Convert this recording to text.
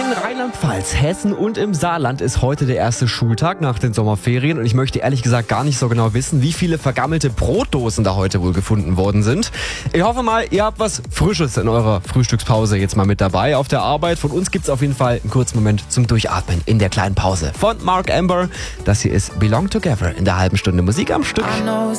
In Rheinland-Pfalz, Hessen und im Saarland ist heute der erste Schultag nach den Sommerferien und ich möchte ehrlich gesagt gar nicht so genau wissen, wie viele vergammelte Brotdosen da heute wohl gefunden worden sind. Ich hoffe mal, ihr habt was Frisches in eurer Frühstückspause jetzt mal mit dabei auf der Arbeit. Von uns gibt's auf jeden Fall einen kurzen Moment zum Durchatmen in der kleinen Pause. Von Mark Amber, das hier ist Belong Together in der halben Stunde Musik am Stück. I know